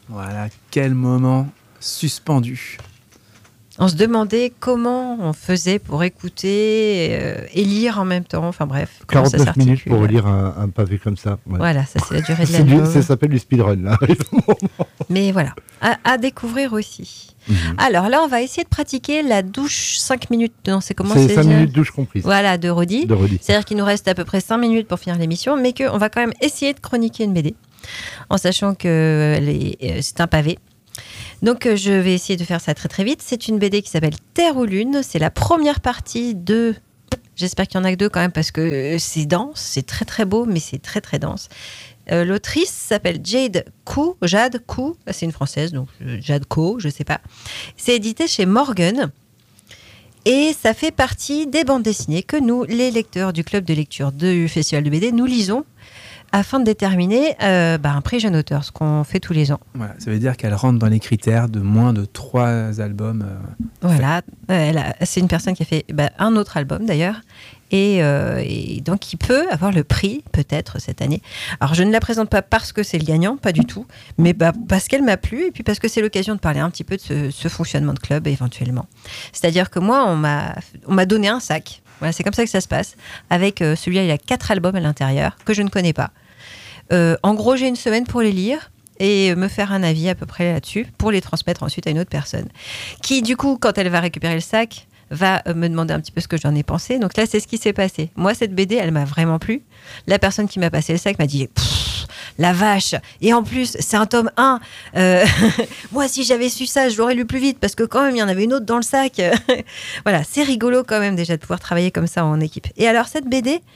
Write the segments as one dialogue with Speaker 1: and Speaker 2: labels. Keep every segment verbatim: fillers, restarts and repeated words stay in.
Speaker 1: Voilà, quel moment suspendu.
Speaker 2: On se demandait comment on faisait pour écouter euh, et lire en même temps. Enfin bref.
Speaker 3: quarante-neuf minutes pour lire un, un pavé comme ça. Ouais.
Speaker 2: Voilà, ça c'est la durée de
Speaker 3: c'est
Speaker 2: l'album.
Speaker 3: du, ça s'appelle du speedrun, là.
Speaker 2: Mais voilà, à, à découvrir aussi. Mmh. Alors là, on va essayer de pratiquer la douche cinq minutes. Non, c'est comment
Speaker 3: c'est cinq minutes douche comprise.
Speaker 2: Voilà, de Rodi.
Speaker 3: De Rodi.
Speaker 2: C'est-à-dire qu'il nous reste à peu près cinq minutes pour finir l'émission, mais qu'on va quand même essayer de chroniquer une B D, en sachant que les, euh, c'est un pavé. Donc, euh, je vais essayer de faire ça très très vite. C'est une B D qui s'appelle Terre ou Lune. C'est la première partie de... J'espère qu'il y en a que deux quand même, parce que c'est dense, c'est très très beau, mais c'est très très dense. Euh, l'autrice s'appelle Jade Koo, Jade Koo, c'est une française, donc Jade Koo, je sais pas. C'est édité chez Morgan. Et ça fait partie des bandes dessinées que nous, les lecteurs du club de lecture du Festival de B D, nous lisons afin de déterminer euh, bah, un prix jeune auteur, ce qu'on fait tous les ans.
Speaker 1: Voilà, ça veut dire qu'elle rentre dans les critères de moins de trois albums. Euh,
Speaker 2: voilà, elle a, c'est une personne qui a fait bah, un autre album d'ailleurs, et, euh, et donc qui peut avoir le prix peut-être cette année. Alors je ne la présente pas parce que c'est le gagnant, pas du tout, mais bah, parce qu'elle m'a plu et puis parce que c'est l'occasion de parler un petit peu de ce, ce fonctionnement de club éventuellement. C'est-à-dire que moi, on m'a, on m'a donné un sac. Voilà, c'est comme ça que ça se passe. Avec euh, celui-là, il y a quatre albums à l'intérieur que je ne connais pas. Euh, en gros, j'ai une semaine pour les lire et me faire un avis à peu près là-dessus pour les transmettre ensuite à une autre personne qui, du coup, quand elle va récupérer le sac, va euh, me demander un petit peu ce que j'en ai pensé. Donc là, c'est ce qui s'est passé. Moi, cette B D, elle m'a vraiment plu. La personne qui m'a passé le sac m'a dit « La vache ! Et en plus, c'est un tome un. Euh, moi, si j'avais su ça, je l'aurais lu plus vite parce que quand même, il y en avait une autre dans le sac. » Voilà, c'est rigolo quand même déjà de pouvoir travailler comme ça en équipe. Et alors, cette B D...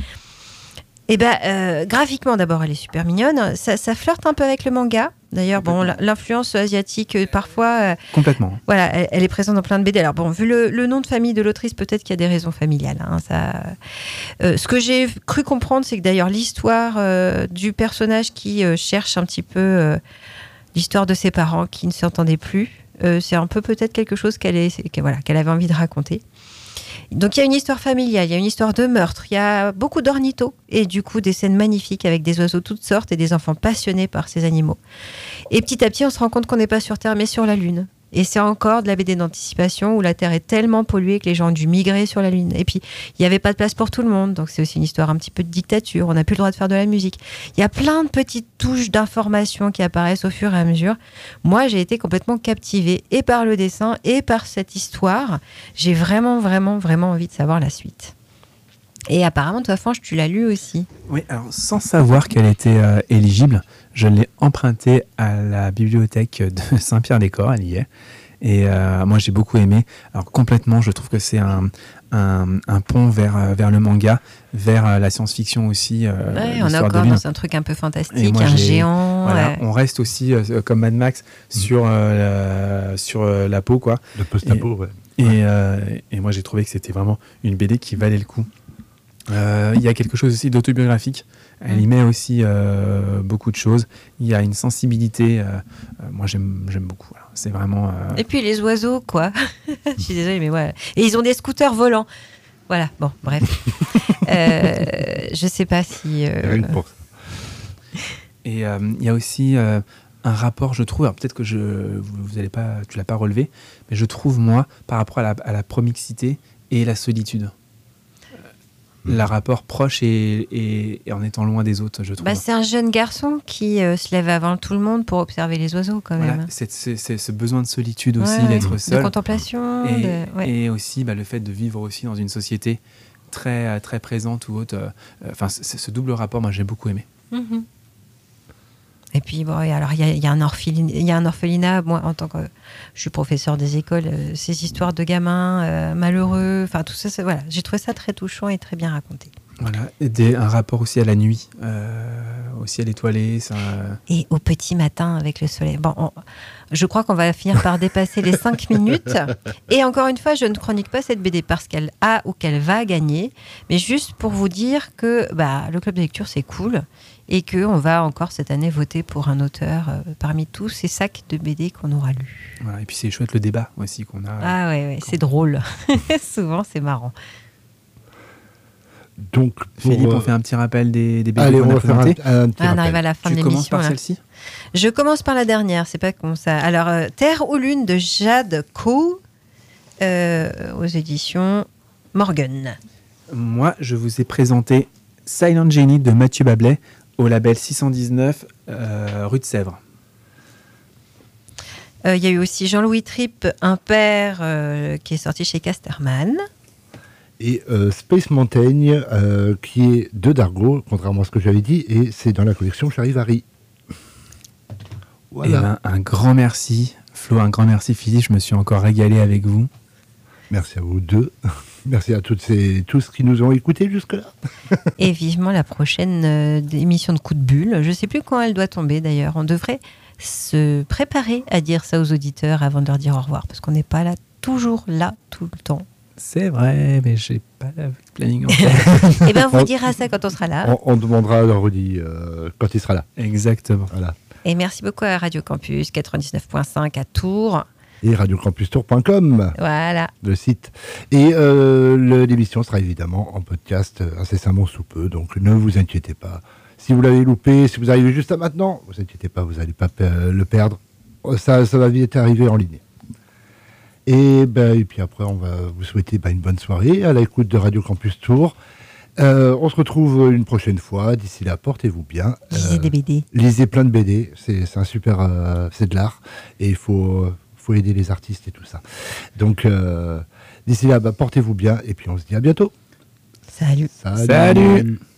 Speaker 2: Eh ben, euh, graphiquement, d'abord, elle est super mignonne. Ça, ça flirte un peu avec le manga. D'ailleurs, bon, l'influence asiatique, euh, parfois... Euh,
Speaker 1: Complètement.
Speaker 2: Voilà, elle, elle est présente dans plein de B D. Alors bon, vu le, le nom de famille de l'autrice, peut-être qu'il y a des raisons familiales. Hein, ça... euh, ce que j'ai cru comprendre, c'est que d'ailleurs, l'histoire euh, du personnage qui euh, cherche un petit peu euh, l'histoire de ses parents qui ne s'entendaient plus, euh, c'est un peu peut-être quelque chose qu'elle, est, qu'elle, voilà, qu'elle avait envie de raconter. Donc il y a une histoire familiale, il y a une histoire de meurtre, il y a beaucoup d'ornithos et du coup des scènes magnifiques avec des oiseaux de toutes sortes et des enfants passionnés par ces animaux. Et petit à petit, on se rend compte qu'on n'est pas sur Terre mais sur la Lune. Et c'est encore de la B D d'anticipation où la Terre est tellement polluée que les gens ont dû migrer sur la Lune. Et puis, il n'y avait pas de place pour tout le monde. Donc, c'est aussi une histoire un petit peu de dictature. On n'a plus le droit de faire de la musique. Il y a plein de petites touches d'informations qui apparaissent au fur et à mesure. Moi, j'ai été complètement captivée et par le dessin et par cette histoire. J'ai vraiment, vraiment, vraiment envie de savoir la suite. Et apparemment, toi, Fange, tu l'as lu aussi.
Speaker 1: Oui, alors sans savoir qu'elle était euh, éligible, je l'ai empruntée à la bibliothèque de Saint-Pierre-des-Corps, elle y est. Et euh, moi, j'ai beaucoup aimé. Alors complètement, je trouve que c'est un, un, un pont vers, vers le manga, vers la science-fiction aussi. Euh,
Speaker 2: ouais, on est encore dans un truc un peu fantastique, moi, un géant.
Speaker 1: Voilà,
Speaker 2: ouais.
Speaker 1: On reste aussi, euh, comme Mad Max, sur, euh, la, sur euh, la peau, quoi.
Speaker 3: Le post-apo, ouais.
Speaker 1: Et, euh, et moi, j'ai trouvé que c'était vraiment une B D qui valait le coup. Il euh, y a quelque chose aussi d'autobiographique. Elle y met aussi euh, beaucoup de choses. Il y a une sensibilité. Euh, euh, moi, j'aime, j'aime beaucoup. Voilà. C'est vraiment. Euh...
Speaker 2: Et puis les oiseaux, quoi. Je suis désolée, mais ouais. Et ils ont des scooters volants. Voilà. Bon, bref. euh, je sais pas si. Euh...
Speaker 1: Et il euh, y a aussi euh, un rapport, je trouve. Alors peut-être que je, vous, vous allez pas, tu l'as pas relevé, mais je trouve moi, par rapport à la, à la promixité et la solitude. Le rapport proche et, et, et en étant loin des autres, je trouve.
Speaker 2: Bah, c'est un jeune garçon qui euh, se lève avant tout le monde pour observer les oiseaux, quand
Speaker 1: voilà,
Speaker 2: même.
Speaker 1: C'est, c'est, c'est ce besoin de solitude aussi,
Speaker 2: ouais,
Speaker 1: d'être seul.
Speaker 2: De contemplation.
Speaker 1: Et,
Speaker 2: de... ouais.
Speaker 1: et aussi bah, le fait de vivre aussi dans une société très, très présente ou autre. Enfin, euh, c'est, ce double rapport, moi, j'ai beaucoup aimé.
Speaker 2: Mm-hmm. Et puis, bon, alors, il y a, y a un orphelinat, il y a un orphelinat. Moi, en tant que je suis professeur des écoles, euh, ces histoires de gamins euh, malheureux, enfin, tout ça, c'est, voilà, j'ai trouvé ça très touchant et très bien raconté.
Speaker 1: Voilà, et des, un rapport aussi à la nuit, euh, au ciel étoilé. Ça...
Speaker 2: Et au petit matin avec le soleil. Bon, on, je crois qu'on va finir par dépasser les cinq minutes. Et encore une fois, je ne chronique pas cette B D parce qu'elle a ou qu'elle va gagner, mais juste pour vous dire que bah, le club de lecture, c'est cool. Et qu'on va encore cette année voter pour un auteur euh, parmi tous ces sacs de B D qu'on aura lus.
Speaker 1: Voilà, et puis c'est chouette le débat aussi qu'on a.
Speaker 2: Ah ouais, ouais c'est drôle. Souvent, c'est marrant.
Speaker 3: Donc, pour,
Speaker 1: Philippe,
Speaker 3: euh,
Speaker 1: on fait un petit rappel des, des B D
Speaker 3: allez,
Speaker 1: qu'on
Speaker 3: on
Speaker 1: a
Speaker 3: va faire un,
Speaker 1: présentés.
Speaker 3: un petit
Speaker 2: Ah, on arrive
Speaker 3: rappel.
Speaker 2: à la fin
Speaker 1: Tu
Speaker 2: de
Speaker 1: commences
Speaker 2: l'émission.
Speaker 1: par
Speaker 2: là.
Speaker 1: celle-ci.
Speaker 2: Je commence par la dernière, c'est pas comme ça. Alors, euh, Terre ou Lune de Jade Co euh, aux éditions Morgan.
Speaker 1: Moi, je vous ai présenté Silent Genie de Mathieu Bablet au label six cent dix-neuf euh, rue de Sèvres.
Speaker 2: Il euh, y a eu aussi Jean-Louis Tripp, Un père, euh, qui est sorti chez Casterman.
Speaker 3: Et euh, Space Mountain, euh, qui est de Dargaud, contrairement à ce que j'avais dit, et c'est dans la collection Charivari. Voilà.
Speaker 1: Et ben, un grand merci, Flo, un grand merci, Philippe. Je me suis encore régalé avec vous.
Speaker 3: Merci à vous deux. Merci à toutes ces, tous qui nous ont écoutés jusque-là.
Speaker 2: Et vivement la prochaine euh, émission de Coup de Bulle. Je ne sais plus quand elle doit tomber d'ailleurs. On devrait se préparer à dire ça aux auditeurs avant de leur dire au revoir, parce qu'on n'est pas là, toujours là, tout le temps.
Speaker 1: C'est vrai, mais j'ai pas le planning en tête.
Speaker 2: Et bien, on vous dira ça quand on sera là.
Speaker 3: On, on demandera à Rudy euh, quand il sera là.
Speaker 1: Exactement.
Speaker 3: Voilà.
Speaker 2: Et merci beaucoup à Radio Campus quatre-vingt-dix-neuf point cinq à Tours.
Speaker 3: Et radio campus tour point com,
Speaker 2: Voilà.
Speaker 3: le site. Et euh, le- l'émission sera évidemment en podcast euh, incessamment sous peu, donc ne vous inquiétez pas. Si vous l'avez loupé, si vous arrivez juste à maintenant, ne vous inquiétez pas, vous n'allez pas pe- le perdre. Ça, ça va vite arriver en ligne. Et, ben, et puis après, on va vous souhaiter ben, une bonne soirée à l'écoute de Radio Campus Tour. Euh, on se retrouve une prochaine fois. D'ici là, portez-vous bien.
Speaker 2: Lisez
Speaker 3: Euh,
Speaker 2: des B D.
Speaker 3: lisez plein de B D. C'est c'est un super, euh, c'est de l'art et il faut, faut aider les artistes et tout ça. Donc, euh, d'ici là, bah, portez-vous bien et puis on se dit à bientôt.
Speaker 2: Salut.
Speaker 3: Salut.
Speaker 1: Salut.